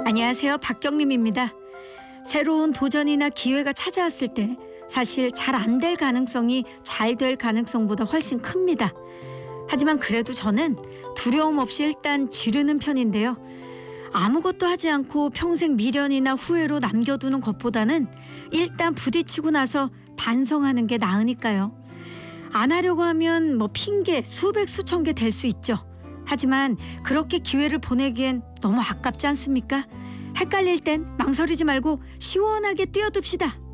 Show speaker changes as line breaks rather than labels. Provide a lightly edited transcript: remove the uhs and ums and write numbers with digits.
안녕하세요. 박경림입니다. 새로운 도전이나 기회가 찾아왔을 때 사실 잘 안 될 가능성이 잘 될 가능성보다 훨씬 큽니다. 하지만 그래도 저는 두려움 없이 일단 지르는 편인데요. 아무것도 하지 않고 평생 미련이나 후회로 남겨두는 것보다는 일단 부딪히고 나서 반성하는 게 나으니까요. 안 하려고 하면 핑계 수백 수천 개 될 수 있죠. 하지만 그렇게 기회를 보내기엔 너무 아깝지 않습니까? 헷갈릴 땐 망설이지 말고 시원하게 뛰어듭시다.